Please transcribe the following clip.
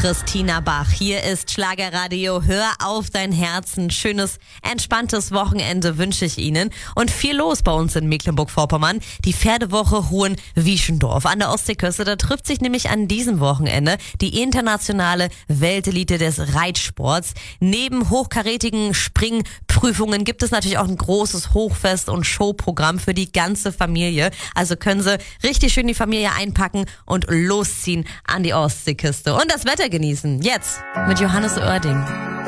Christina Bach. Hier ist Schlagerradio. Hör auf dein Herzen. Schönes, entspanntes Wochenende wünsche ich Ihnen. Und viel los bei uns in Mecklenburg-Vorpommern. Die Pferdewoche Hohenwieschendorf an der Ostseeküste. Da trifft sich nämlich an diesem Wochenende die internationale Weltelite des Reitsports. Neben hochkarätigen Springprüfungen gibt es natürlich auch ein großes Hochfest- und Showprogramm für die ganze Familie. Also können Sie richtig schön die Familie einpacken und losziehen an die Ostseeküste. Und das Wetter genießen. Jetzt mit Johannes Oerding.